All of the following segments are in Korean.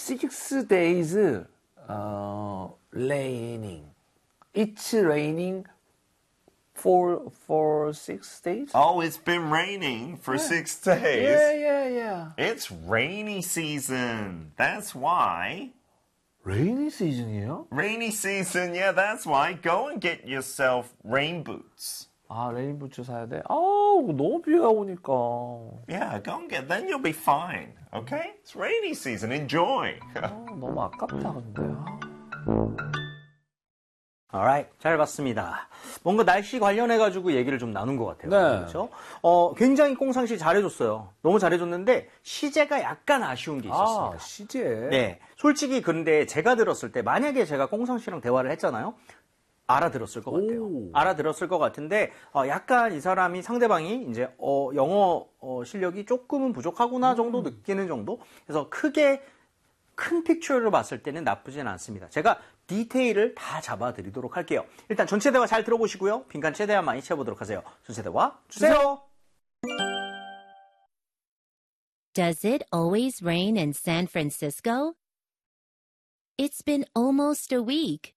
6 days raining. It's raining for 6 days? Oh, it's been raining for 6 days. Yeah. It's rainy season. That's why. Rainy season이에요? Rainy season, yeah, that's why. Go and get yourself rain boots. 아, 레인부츠 사야 돼? 아우, 너무 비가 오니까. Yeah, go and get, then you'll be fine. Okay? It's rainy season. Enjoy. 너무 아깝다, 근데. Alright, 잘 봤습니다. 뭔가 날씨 관련해가지고 얘기를 좀 나눈 것 같아요. 네. 그렇죠? 굉장히 꽁상씨 잘해줬어요. 너무 잘해줬는데, 시제가 약간 아쉬운 게 있었습니다. 아, 시제? 네. 솔직히 근데 제가 들었을 때, 만약에 제가 꽁상씨랑 대화를 했잖아요. 알아들었을 것 같아요. 오. 알아들었을 것 같은데, 약간 이 사람이 상대방이 이제, 영어 실력이 조금은 부족하구나 정도 느끼는 정도? 그래서 크게 큰 픽처를 봤을 때는 나쁘진 않습니다. 제가 디테일을 다 잡아드리도록 할게요. 일단 전체 대화 잘 들어보시고요. 빈칸 최대한 많이 채워보도록 하세요. 전체 대화 주세요. Does it always rain in San Francisco? It's been almost a week.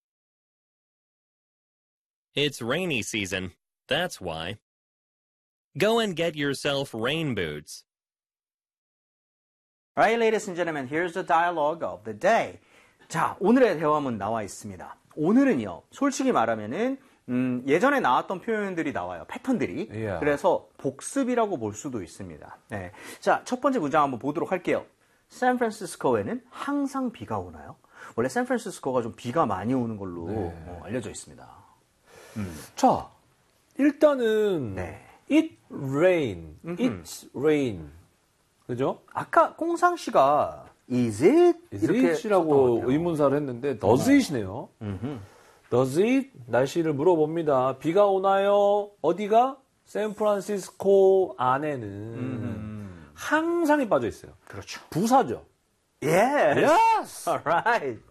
It's rainy season. That's why. Go and get yourself rain boots. Alright, ladies and gentlemen, here's the dialogue of the day. 자, 오늘의 대화문 나와 있습니다. 오늘은요, 솔직히 말하면은, 예전에 나왔던 표현들이 나와요. 패턴들이. Yeah. 그래서 복습이라고 볼 수도 있습니다. 네. 자, 첫 번째 문장 한번 보도록 할게요. 샌프란시스코에는 항상 비가 오나요? 원래 샌프란시스코가 좀 비가 많이 오는 걸로 알려져 있습니다. 자, 일단은, 네. it rain, it's rain. 그죠? 아까 꽁상 씨가 is it? 이렇게 it이라고 의문사를 했는데, does it이네요. does it? 날씨를 물어봅니다. 비가 오나요? 어디가? 샌프란시스코 안에는 항상이 빠져 있어요. 그렇죠. 부사죠. Yes. Yes. Alright.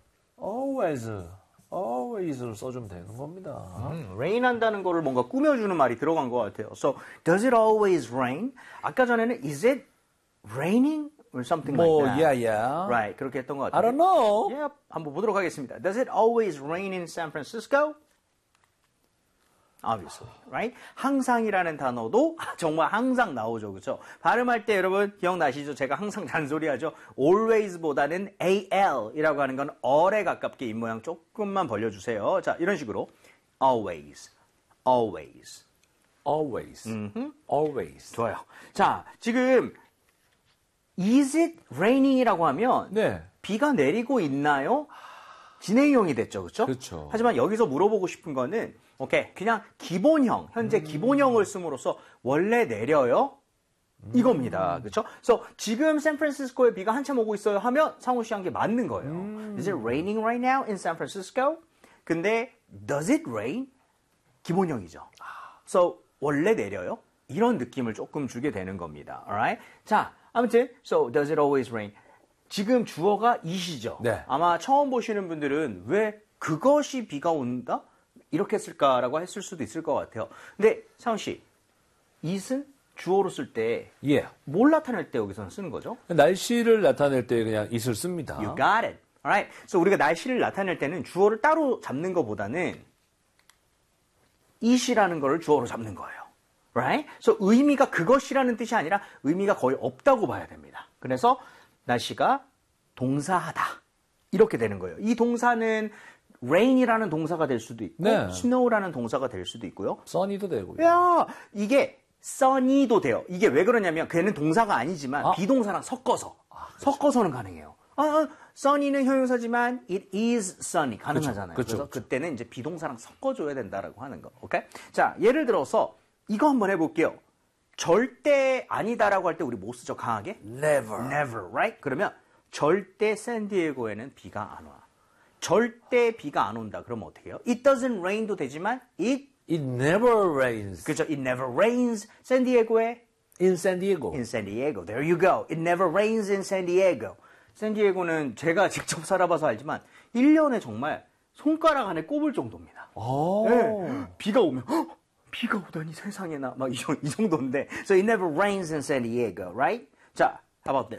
always를 써주면 되는 겁니다. rain 한다는 거를 뭔가 꾸며주는 말이 들어간 것 같아요. So, does it always rain? 아까 전에는 is it raining? Or something like that. yeah. Right, 그렇게 했던 것 같아요. I don't know. Yep, 한번 보도록 하겠습니다. Does it always rain in San Francisco? Obviously, right? 항상이라는 단어도 정말 항상 나오죠, 그렇죠? 발음할 때 여러분 기억나시죠? 제가 항상 잔소리하죠. always보다는 al이라고 하는 건 all에 가깝게 입모양 조금만 벌려주세요. 자, 이런 식으로 always. always. 좋아요. 자, 지금 is it raining이라고 하면 네. 비가 내리고 있나요? 진행형이 됐죠, 그렇죠? 그렇죠. 하지만 여기서 물어보고 싶은 거는 오케이, 그냥 기본형, 현재 기본형을 씀으로써 원래 내려요? 이겁니다. 그렇죠? 그래서 지금 샌프란시스코에 비가 한참 오고 있어요 하면 상우 씨 한 게 맞는 거예요. Is it raining right now in San Francisco? 근데 does it rain? 기본형이죠. So 원래 내려요? 이런 느낌을 조금 주게 되는 겁니다. Alright? 자, 아무튼 so does it always rain? 지금 주어가 it이죠. 네. 아마 처음 보시는 분들은 왜 그것이 비가 온다? 이렇게 했을까라고 했을 수도 있을 것 같아요. 근데 상훈 씨, it은 주어로 쓸 때 뭘 나타낼 때 여기서는 쓰는 거죠? 날씨를 나타낼 때 그냥 it을 씁니다. You got it. Alright. So 우리가 날씨를 나타낼 때는 주어를 따로 잡는 것보다는 it이라는 거를 주어로 잡는 거예요. Right? So 의미가 그것이라는 뜻이 아니라 의미가 거의 없다고 봐야 됩니다. 그래서 날씨가 동사하다. 이렇게 되는 거예요. 이 동사는 rain이라는 동사가 될 수도 있고 네. snow라는 동사가 될 수도 있고요. sunny도 되고요. 야, 이게 sunny도 돼요. 이게 왜 그러냐면 걔는 동사가 아니지만 비동사랑 섞어서 섞어서는 가능해요. sunny는 형용사지만 it is sunny 가능하잖아요. 그래서 그때는 이제 비동사랑 섞어줘야 된다라고 하는 거. 오케이? 자, 예를 들어서 이거 한번 해볼게요. 절대 아니다라고 할 때 우리 뭐 쓰죠? 강하게? Never, right? 그러면 절대 샌디에고에는 비가 안 와. 절대 비가 안 온다. 그러면 어떻게 해요? It doesn't rain도 되지만 It never rains. 그렇죠. It never rains. 샌디에고에 In San Diego. In San Diego. There you go. It never rains in San Diego. 샌디에고는 제가 직접 살아봐서 알지만 1년에 정말 손가락 안에 꼽을 정도입니다. 네. 비가 오면 비가 오다니 세상에나 막 이 정도인데. So it never rains in San Diego, right? 자, how about this?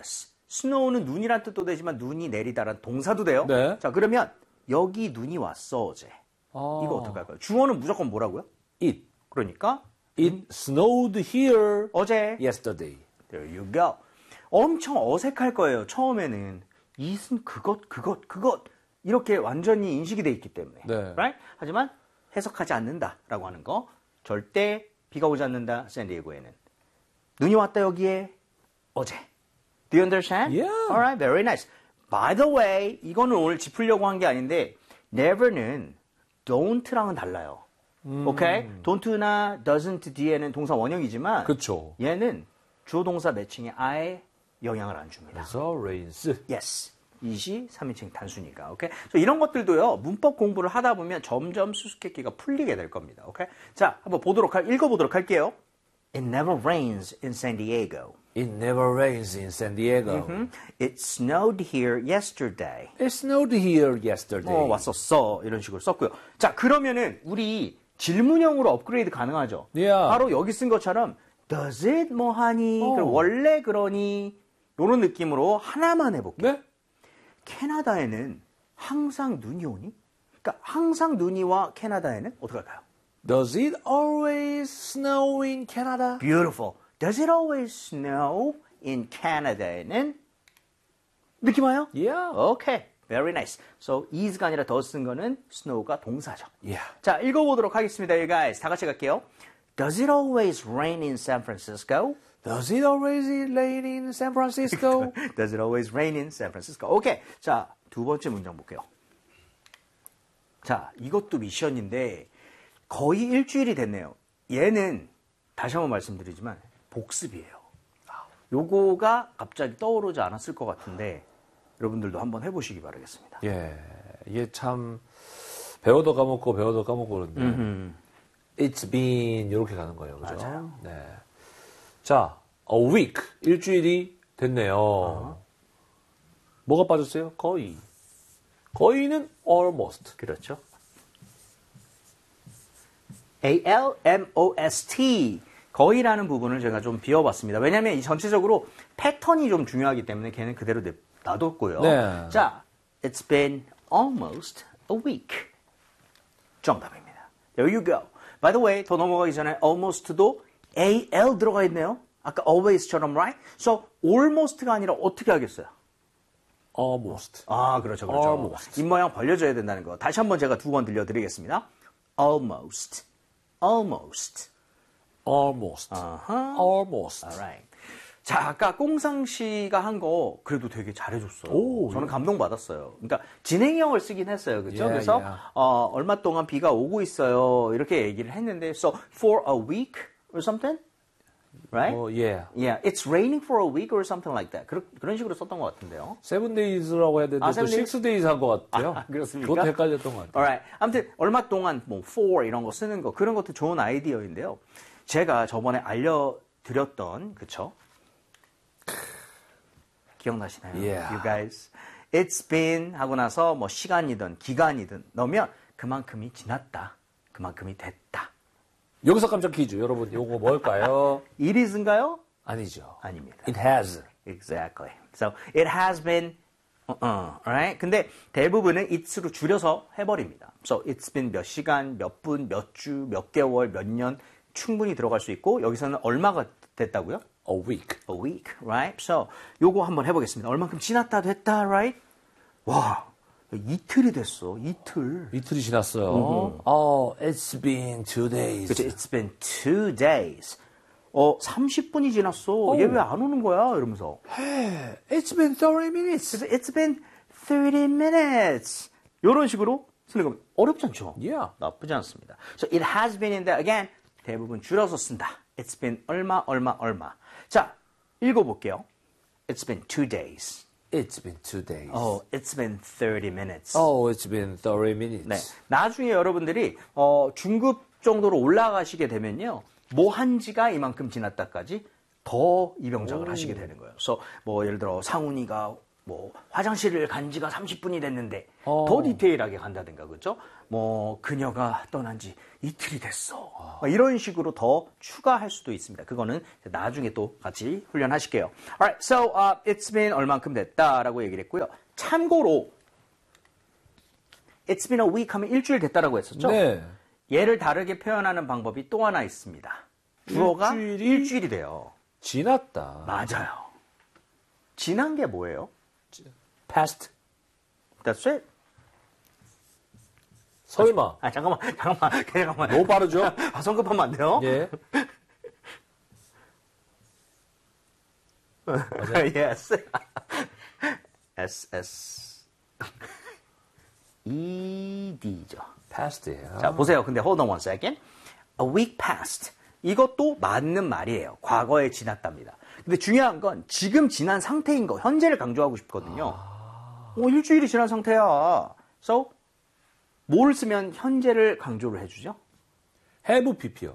snow는 눈이란 뜻도 되지만 눈이 내리다란 동사도 돼요. 네. 자, 그러면 여기 눈이 왔어 어제. 이거 어떡할까요? 주어는 무조건 뭐라고요? It. 그러니까 It snowed here 어제. yesterday. There you go. 엄청 어색할 거예요. 처음에는 it은 그것 이렇게 완전히 인식이 돼 있기 때문에. 네. Right? 하지만 해석하지 않는다라고 하는 거. 절대 비가 오지 않는다. 샌디에고에는. 눈이 왔다 여기에 어제. Do you understand? Yeah. Alright, very nice. By the way, 이거는 오늘 짚으려고 한 게 아닌데 never는 don't랑은 달라요. 오케이? don't나 doesn't 뒤에는 동사 원형이지만 그쵸. 얘는 주어 동사 매칭에 아예 영향을 안 줍니다. 그래서 rains. Yes. 이시 3인칭 단수니까. 오케이? 그래서 이런 것들도요. 문법 공부를 하다 보면 점점 수수께끼가 풀리게 될 겁니다. 오케이? 자, 한번 읽어보도록 할게요. It never rains in San Diego. It never rains in San Diego. It snowed here yesterday. It snowed here yesterday. 왔었어. 이런 식으로 썼고요. 자, 그러면은 우리 질문형으로 업그레이드 가능하죠? Yeah. 바로 여기 쓴 것처럼 Does it 뭐 하니? 그럼 원래 그러니? 이런 느낌으로 하나만 해볼게요. 네? 캐나다에는 항상 눈이 오니? 그러니까 항상 눈이와 캐나다에는 어떻게 할까요? Does it always snow in Canada? Beautiful. Does it always snow in Canada에는 느낌 와요? Yeah. Okay. Very nice. So is가 아니라 does 쓴 거는 snow가 동사죠. Yeah. 자, 읽어보도록 하겠습니다, you guys. 다 같이 갈게요. Does it always rain in San Francisco? Does it always rain in San Francisco? Does it always rain in San Francisco? 오케이. 자, 두 번째 문장 볼게요. 자, 이것도 미션인데 거의 일주일이 됐네요. 얘는 다시 한번 말씀드리지만 복습이에요. 요거가 갑자기 떠오르지 않았을 것 같은데 여러분들도 한번 해보시기 바라겠습니다. 예, 이게 참 배워도 까먹고 그러는데 It's been 이렇게 가는 거예요, 그죠? 맞아요. 네. 자, a week 일주일이 됐네요. 뭐가 빠졌어요? 거의. 거의는 almost. 그렇죠. almost 거의라는 부분을 제가 좀 비워봤습니다. 왜냐하면 이 전체적으로 패턴이 좀 중요하기 때문에 걔는 그대로 놔뒀고요. 네. 자, it's been almost a week. 정답입니다. There you go. By the way, 더 넘어가기 전에 almost도 al 들어가 있네요. 아까 always처럼, right? So, almost가 아니라 어떻게 하겠어요? almost. 아, 그렇죠. almost. 입모양 벌려줘야 된다는 거. 다시 한번 제가 두 번 들려드리겠습니다. almost. almost. almost. almost. Alright. 자, 아까 꽁상 씨가 한 거 그래도 되게 잘해줬어요. 오, 저는 감동받았어요. 그러니까 진행형을 쓰긴 했어요. 그죠? Yeah, 그래서 yeah. 얼마 동안 비가 오고 있어요. 이렇게 얘기를 했는데 So, for a week or something? Right? yeah. Yeah, it's raining for a week or something like that. 그런 식으로 썼던 것 같은데요. 7 days라고 해야 되는데 또 7 days? 6 days 한 것 같아요. 그렇습니까? 그것도 헷갈렸던 것 같아요. Alright. 아무튼 얼마 동안 뭐 for 이런 거 쓰는 거 그런 것도 좋은 아이디어인데요. 제가 저번에 알려드렸던 그쵸? 기억나시나요? Yeah. You guys. It's been 하고 나서 뭐 시간이든 기간이든 넣으면 그만큼이 지났다. 그만큼이 됐다. 여기서 깜짝 퀴즈. 여러분, 요거 뭘까요? It is인가요? 아니죠. 아닙니다. It has. Exactly. So it has been alright? 근데 대부분은 it's로 줄여서 해버립니다. So it's been 몇 시간, 몇 분, 몇 주, 몇 개월, 몇 년 충분히 들어갈 수 있고 여기서는 얼마가 됐다고요? A week. A week, right? So 요거 한번 해보겠습니다. 얼만큼 지났다 됐다, right? 와, 이틀이 됐어. 이틀. 이틀이 지났어요. It's been 2 days. 그치? It's been 2 days. 30분이 지났어. 얘 왜 안 오는 거야? 이러면서. It's been 30 minutes. 그래서 it's been 30 minutes. 이런 식으로 쓰는 겁니다. 어렵지 않죠? Yeah. 나쁘지 않습니다. So it has been 인데 again 대부분 줄여서 쓴다. It's been 얼마. 자, 읽어볼게요. It's been 2 days. It's been 2 days. It's been 30 minutes. It's been 30 minutes. 네. 나중에 여러분들이 중급 정도로 올라가시게 되면요. 뭐 한지가 이만큼 지났다까지 더 입영작을 하시게 되는 거예요. 그래서 뭐 예를 들어 상훈이가 뭐 화장실을 간 지가 30분이 됐는데 더 디테일하게 간다든가 그렇죠? 뭐 그녀가 떠난 지 이틀이 됐어. 이런 식으로 더 추가할 수도 있습니다. 그거는 나중에 또 같이 훈련하실게요. Alright, so it's been 얼만큼 됐다라고 얘기를 했고요. 참고로 it's been a week 하면 일주일 됐다라고 했었죠? 네. 얘를 다르게 표현하는 방법이 또 하나 있습니다. 주어가 일주일이 돼요. 지났다. 맞아요. 지난 게 뭐예요? past. That's it. 설마. 잠깐만. 너무 빠르죠? 성급하면 안 돼요? 예. yes. SS. ED죠. past예요. 자, 보세요. 근데 hold on one second. A week passed. 이것도 맞는 말이에요. 과거에 지났답니다. 근데 중요한 건 지금 지난 상태인 거, 현재를 강조하고 싶거든요. 일주일이 지난 상태야. So, 뭘 쓰면 현재를 강조를 해주죠? have pp요.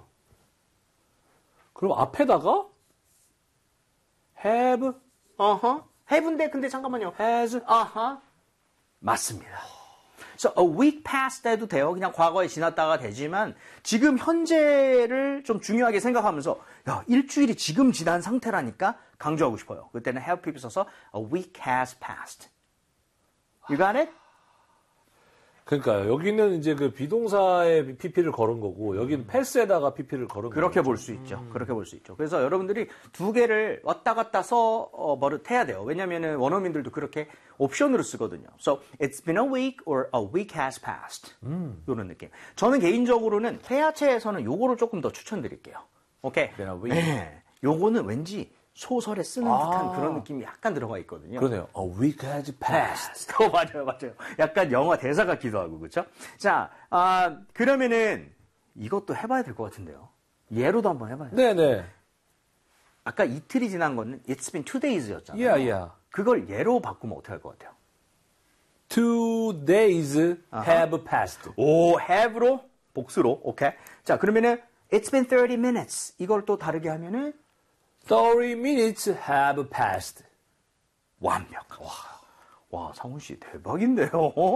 그럼 앞에다가 have, have인데 근데 잠깐만요. has, 맞습니다. So a week passed 해도 돼요. 그냥 과거에 지났다가 되지만 지금 현재를 좀 중요하게 생각하면서 야, 일주일이 지금 지난 상태라니까 강조하고 싶어요. 그때는 have pp 써서 a week has passed. You got it? 그러니까요. 여기는 이제 그 비동사에 pp를 걸은 거고 여기는 pass에다가 pp를 걸은 거고. 그렇게 볼 수 있죠. 그렇게 볼 수 있죠. 그래서 여러분들이 두 개를 왔다 갔다 버릇해야 돼요. 왜냐면은 원어민들도 그렇게 옵션으로 쓰거든요. So, it's been a week or a week has passed. 이런 느낌. 저는 개인적으로는 회화체에서는 요거를 조금 더 추천드릴게요. 오케이? been a week. 네. 요거는 왠지 소설에 쓰는 듯한 그런 느낌이 약간 들어가 있거든요. 그러네요. A week has passed. 맞아요. 약간 영화 대사 같기도 하고, 그렇죠? 자, 그러면은 이것도 해봐야 될 것 같은데요. 예로도 한번 해봐요. 네네. 아까 이틀이 지난 거는 It's been 2 days였잖아요. Yeah. 그걸 예로 바꾸면 어떻게 할 것 같아요? 2 days have passed. 오, have로 복수로. 오케이. 자, 그러면은 It's been 30 minutes. 이걸 또 다르게 하면은 30 minutes have passed. 완벽. 와, 상훈 씨 대박인데요.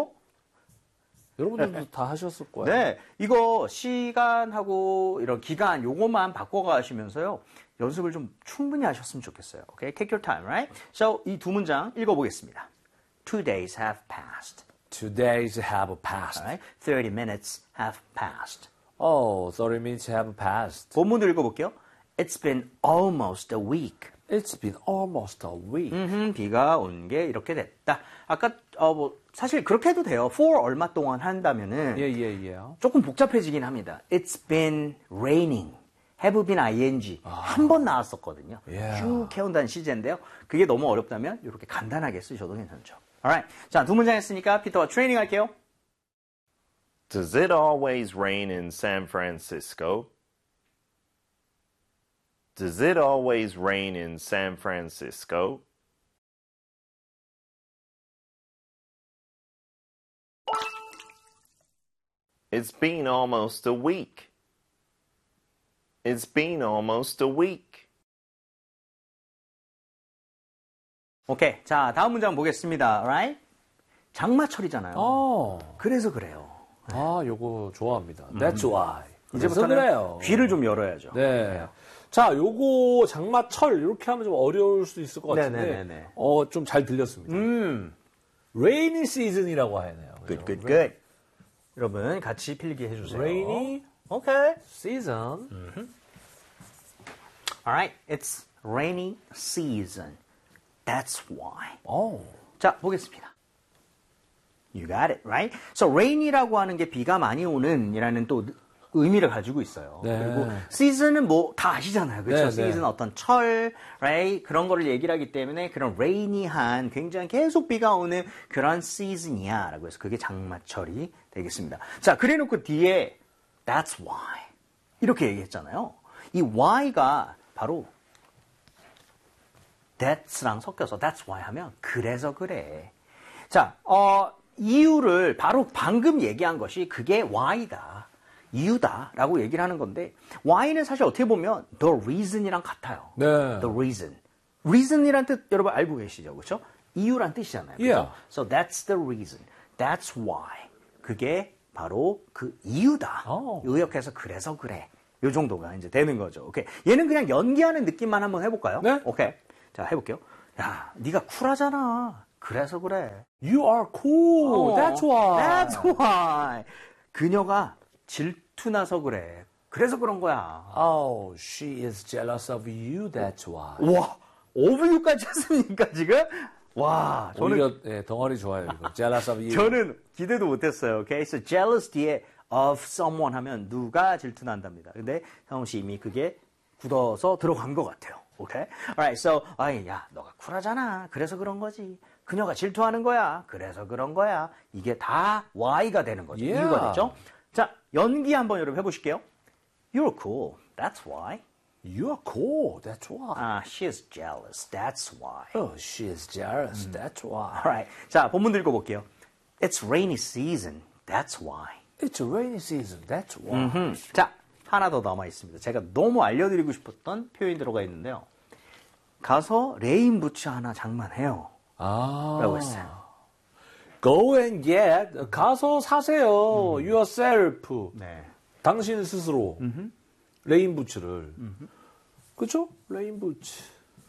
여러분들도 다 하셨을 거예요. 네, 이거 시간하고 이런 기간 요거만 바꿔가시면서요 연습을 좀 충분히 하셨으면 좋겠어요. Okay, take your time, right? So 이 두 문장 읽어보겠습니다. 2 days have passed. 2 days have passed. Alright, 30 minutes have passed. Oh, 30 minutes have passed. 본문도 읽어볼게요. It's been almost a week. It's been almost a week. 비가 온 게 이렇게 됐다. 아까 사실 그렇게 해도 돼요. for 얼마 동안 한다면은 예. 조금 복잡해지긴 합니다. It's been raining. have been ing 한 번 나왔었거든요. 쭉 해온다는 시제인데요. 그게 너무 어렵다면 이렇게 간단하게 쓰셔도 괜찮죠. Alright. 자, 두 문장 했으니까 피터와 트레이닝 할게요. Does it always rain in San Francisco? Does it always rain in San Francisco? It's been almost a week. It's been almost a week. 오케이. 자, 다음 문장 보겠습니다. Alright? 장마철이잖아요. 그래서 그래요. 요거 좋아합니다. That's why. 이제부터는 그래요. 귀를 좀 열어야죠. 네. 자, 요거 장마철 이렇게 하면 좀 어려울 수 있을 것 같은데 네네네. 좀 잘 들렸습니다. Rainy season이라고 하네요. good. 여러분 같이 필기해 주세요. Rainy Okay. season. Alright, it's rainy season. That's why. 오. 자, 보겠습니다. You got it, right? So rain이라고 하는 게 비가 많이 오는 이라는 또 의미를 가지고 있어요. 네. 그리고 season은 뭐 다 아시잖아요. 그렇죠? 네, season 네. 어떤 철, right? 그런 거를 얘기를 하기 때문에 그런 rainy한 굉장히 계속 비가 오는 그런 season이야 라고 해서 그게 장마철이 되겠습니다. 자, 그래놓고 뒤에 that's why 이렇게 얘기했잖아요. 이 why가 바로 that's랑 섞여서 that's why 하면 그래서 그래. 자, 이유를 바로 방금 얘기한 것이 그게 why다. 이유다라고 얘기를 하는 건데 why는 사실 어떻게 보면 the reason이랑 같아요. 네. The reason. reason이란 뜻 여러분 알고 계시죠? 그렇죠? 이유란 뜻이잖아요. Yeah. So that's the reason. That's why. 그게 바로 그 이유다. 요약해서 그래서 그래. 요 정도가 이제 되는 거죠. 오케이. 얘는 그냥 연기하는 느낌만 한번 해볼까요? 네. 오케이. 자, 해볼게요. 야, 네가 쿨하잖아. 그래서 그래. You are cool. That's why. That's why. 그녀가 질투나서 그래. 그래서 그런 거야. Oh, she is jealous of you. That's why. 와, of you까지 했습니까, 지금? 와, 오히려 예, 덩어리 좋아요. 이거. Jealous of you. 저는 기대도 못했어요. Okay, so jealous 뒤에 of someone 하면 누가 질투난답니다. 근데 상훈 씨 이미 그게 굳어서 들어간 것 같아요. Okay, alright, so 야, 너가 쿨하잖아. 그래서 그런 거지. 그녀가 질투하는 거야. 그래서 그런 거야. 이게 다 why가 되는 거죠. Yeah. 이유가 되죠. 자, 연기 한번 여러분 해보실게요. You're cool. That's why. You are cool. That's why. She is jealous. That's why. Oh, she is jealous. That's why. Alright, 자, 본문 읽어볼게요. It's rainy season. That's why. It's a rainy season. That's why. 자, 하나 더 남아 있습니다. 제가 너무 알려드리고 싶었던 표현이 들어가 있는데요. 가서 레인 부츠 하나 장만해요. 라고 했어요. Go and get. 가서 사세요. Yourself. 네. 당신 스스로. 레인 부츠를. 그쵸? 레인 부츠.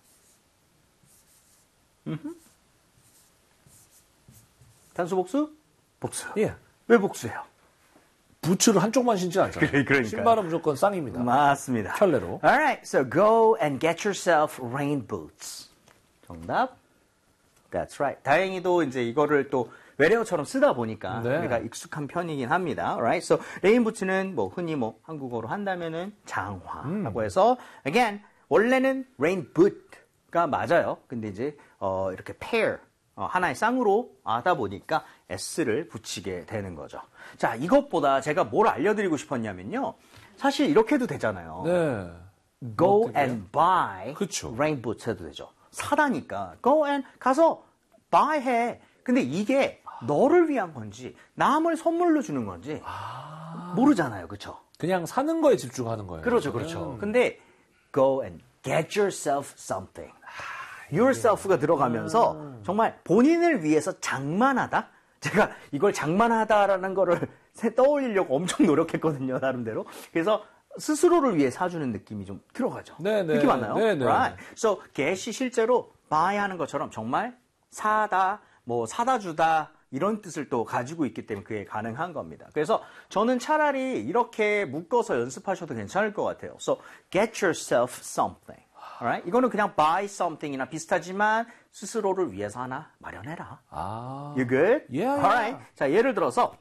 단수 복수? 복수. 예. 왜 복수예요? 부츠를 한쪽만 신지 않잖아요. 그러니까요. 신발은 무조건 쌍입니다. 맞습니다. 켤레로. Alright, so go and get yourself rain boots. 정답. That's right. 다행히도 이제 이거를 또 외래어처럼 쓰다 보니까 네. 우리가 익숙한 편이긴 합니다. Alright, so 레인 부츠는 뭐 흔히 뭐 한국어로 한다면은 장화라고 해서 again 원래는 rain boot가 맞아요. 근데 이제 이렇게 pair 하나의 쌍으로 하다 보니까 s를 붙이게 되는 거죠. 자, 이것보다 제가 뭘 알려드리고 싶었냐면요. 사실 이렇게 해도 되잖아요. 네. Go 어떻게요? and buy 그쵸. rain boots 해도 되죠. 사다니까 go and 가서 buy 해. 근데 이게 너를 위한 건지 남을 선물로 주는 건지 모르잖아요. 그렇죠? 그냥 사는 거에 집중하는 거예요. 그렇죠. 그렇죠. 근데 go and get yourself something. yourself가 들어가면서 정말 본인을 위해서 장만하다? 제가 이걸 장만하다라는 거를 떠올리려고 엄청 노력했거든요. 나름대로. 그래서 스스로를 위해 사주는 느낌이 좀 들어가죠. 네네. 느낌 맞나요? 네네. Right. So, get이 실제로 buy 하는 것처럼 정말 사다, 뭐 사다 주다 이런 뜻을 또 가지고 있기 때문에 그게 가능한 겁니다. 그래서 저는 차라리 이렇게 묶어서 연습하셔도 괜찮을 것 같아요. So, get yourself something. Alright? 이거는 그냥 buy something이나 비슷하지만 스스로를 위해서 하나 마련해라. You good? Yeah. Alright. 자, 예를 들어서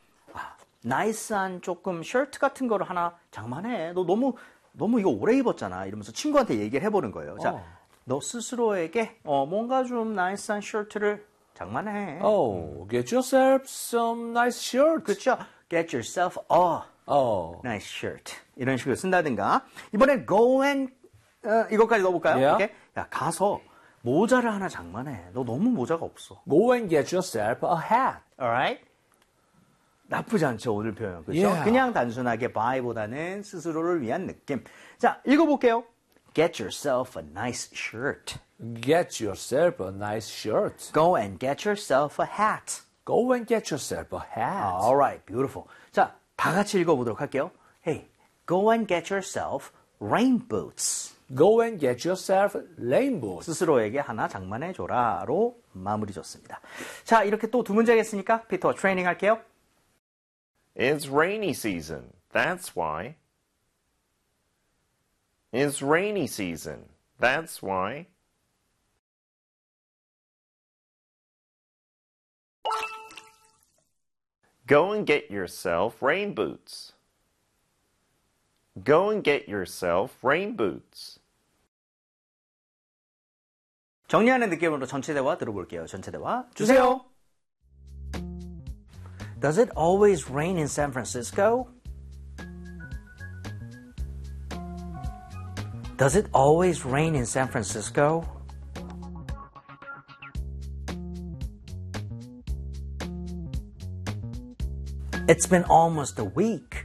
나이스한 조금 셔츠 같은 거를 하나 장만해. 너 너무 이거 오래 입었잖아. 이러면서 친구한테 얘기를 해보는 거예요. 자, 너 스스로에게 뭔가 좀 나이스한 셔츠를 장만해. Oh, get yourself some nice shirt. 그렇죠? Get yourself a nice shirt. 이런 식으로 쓴다든가. 이번엔 go and 이것까지 넣어볼까요? Yeah. 오케이? 야, 가서 모자를 하나 장만해. 너 너무 모자가 없어. Go and get yourself a hat. Alright? 나쁘지 않죠, 오늘 표현. 그렇죠? Yeah. 그냥 단순하게 buy보다는 스스로를 위한 느낌. 자, 읽어볼게요. Get yourself a nice shirt. Get yourself a nice shirt. Go and get yourself a hat. Go and get yourself a hat. Alright, beautiful. 자, 다 같이 읽어보도록 할게요. Hey, go and get yourself rain boots. Go and get yourself rain boots. 스스로에게 하나 장만해줘라로 마무리 줬습니다. 자, 이렇게 또 두 문제 하겠습니까? 피터 트레이닝 할게요. It's rainy season. That's why. It's rainy season. That's why. Go and get yourself rain boots. Go and get yourself rain boots. 정리하는 느낌으로 전체 대화 들어볼게요. 전체 대화 주세요. Does it always rain in San Francisco? Does it always rain in San Francisco? It's been almost a week.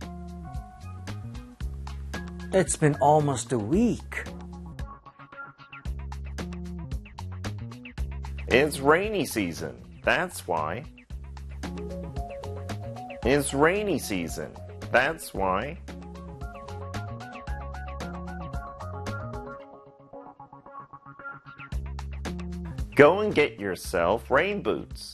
It's been almost a week. It's rainy season. That's why. It's rainy season. That's why. Go and get yourself rain boots.